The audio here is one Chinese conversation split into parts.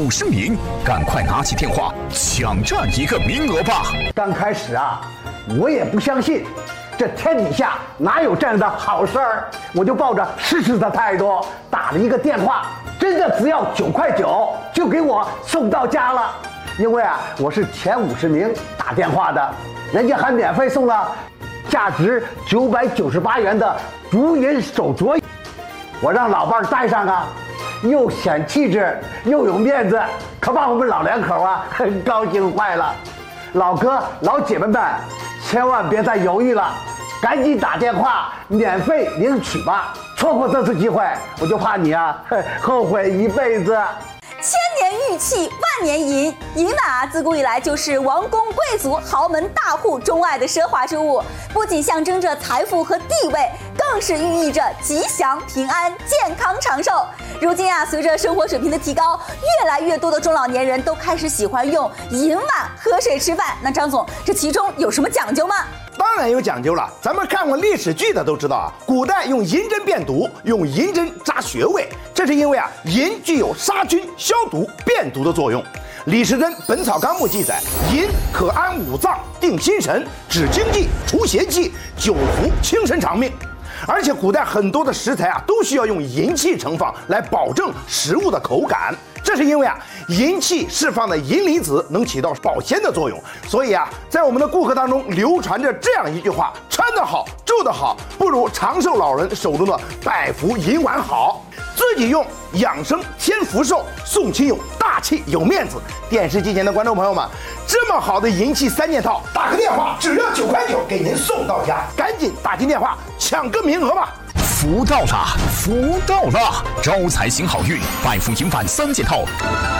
50名，赶快拿起电话抢占一个名额吧！ 刚开始啊，我也不相信，这天底下哪有这样的好事儿？我就抱着试试的态度打了一个电话，真的只要9块9就给我送到家了。因为啊，我是前50名打电话的，人家还免费送了价值998元的足银手镯，我让老伴儿戴上啊，又显气质又有面子，可把我们老两口啊高兴坏了。老哥老姐们们，千万别再犹豫了，赶紧打电话免费领取吧！错过这次机会，我就怕你啊后悔一辈子。 千年玉器万年银，银碗啊，自古以来就是王公贵族、豪门大户钟爱的奢华之物，不仅象征着财富和地位，更是寓意着吉祥、平安、健康、长寿。如今啊，随着生活水平的提高，越来越多的中老年人都开始喜欢用银碗喝水吃饭。那张总，这其中有什么讲究吗？ 当然有讲究了，咱们看过历史剧的都知道啊，古代用银针变毒，用银针扎穴位，这是因为啊，银具有杀菌、消毒、变毒的作用。李时珍《本草纲目》记载，银可安五脏、定心神、止惊悸、除邪气、久服、轻身长命。而且古代很多的食材啊，都需要用银器盛放来保证食物的口感。这是因为啊，银器释放的银离子能起到保鲜的作用。所以啊，在我们的顾客当中流传着这样一句话：穿得好，住得好，不如长寿老人手中的百福银碗好。自己用养生添福寿，送亲友大气有面子。电视机前的观众朋友们，这么好的银器3件套，打个电话只要9块9给您送到家，赶紧打进电话抢个名额吧！ 福到了，福到了！招财行好运，百福银碗3件套，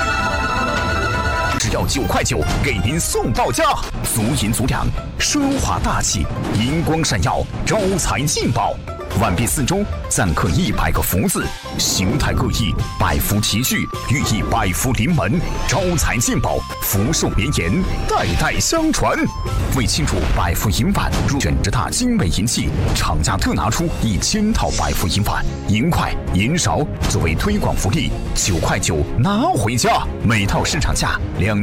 只要9块9给您送到家。足银足两，奢华大气，银光闪耀，招财进宝。碗壁四周錾刻100个福字，形态各异，百福题句，寓意百福临门，招财进宝，福寿绵延，代代相传。为庆祝百福银碗入选10大精美银器，厂家特拿出1000套百福银碗、银筷、银勺作为推广福利，9块9拿回家，每套市场价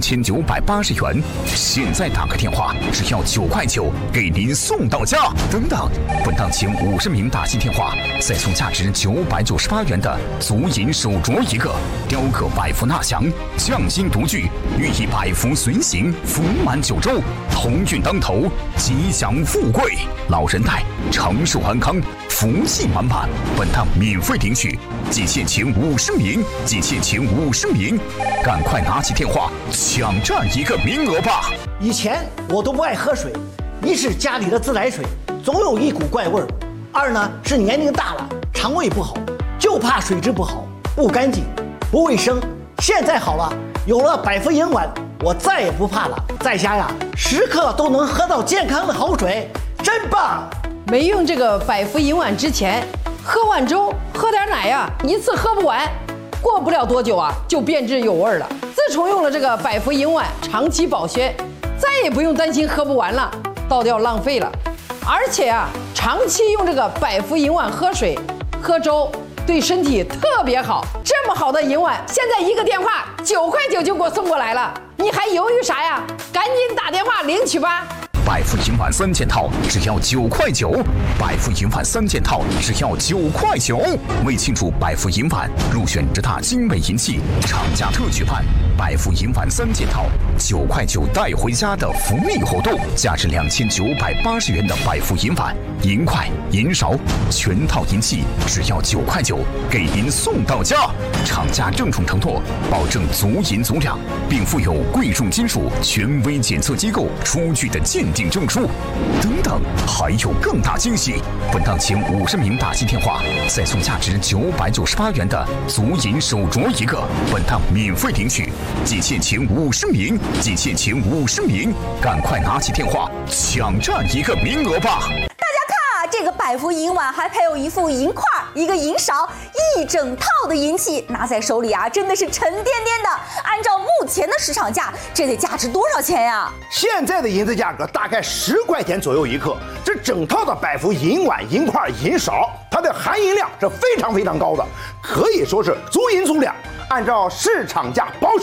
2980元。现在打个电话，只要9块9给您送到家。等等，本档前50名打进电话，再送价值998元的足银手镯1个，雕刻百福纳祥，匠心独具，寓意百福随行，福满9州，鸿运当头，吉祥富贵，老人戴长寿安康，福气满满。本趟免费领取，仅限前50名，仅限前50名，赶快拿起电话抢占一个名额吧！ 以前我都不爱喝水，一是家里的自来水总有一股怪味儿，二呢是年龄大了，肠胃不好，就怕水质不好、不干净、不卫生。现在好了，有了百福银碗，我再也不怕了，在家呀时刻都能喝到健康的好水，真棒！ 没用这个百福银碗之前，喝碗粥喝点奶呀，一次喝不完，过不了多久啊就变质有味了。自从用了这个百福银碗，长期保鲜，再也不用担心喝不完了，倒掉浪费了。而且啊，长期用这个百福银碗喝水、喝粥，对身体特别好。这么好的银碗，现在一个电话9块9就给我送过来了，你还犹豫啥呀？赶紧打电话领取吧！ 百福银碗3件套只要9块9，百福银碗3件套只要9块9。为庆祝百福银碗入选10大精美银器，厂家特举办百福银碗3件套9块9带回家的福利活动，价值2980元的百福银碗、银筷、银勺全套银器只要9块9给您送到家。厂家郑重承诺，保证足银足两，并附有贵重金属权威检测机构出具的鉴定证书。等等，还有更大惊喜！本档前50名打进电话，再送价值998元的足银手镯1个，本档免费领取，仅限前50名，仅限前50名，赶快拿起电话抢占一个名额吧！ 这个百福银碗还配有一副银筷、一个银勺，一整套的银器，拿在手里啊，真的是沉甸甸的。按照目前的市场价，这得价值多少钱呀？ 现在的银子价格大概10块钱左右1克。这整套的百福银碗、银筷、银勺，它的含银量是非常非常高的，可以说是足银足两。按照市场价保守